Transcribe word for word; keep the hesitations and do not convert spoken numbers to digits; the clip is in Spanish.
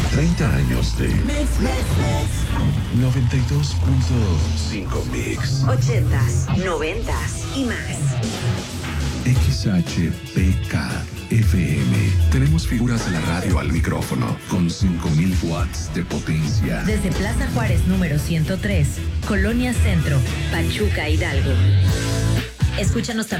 treinta años de Mix, mix, mix. noventa y dos punto cinco Mix. Ochentas, noventas y más. X H P K F M. Tenemos figuras de la radio al micrófono con cinco mil watts de potencia. Desde Plaza Juárez número ciento tres, Colonia Centro, Pachuca, Hidalgo. Escúchanos también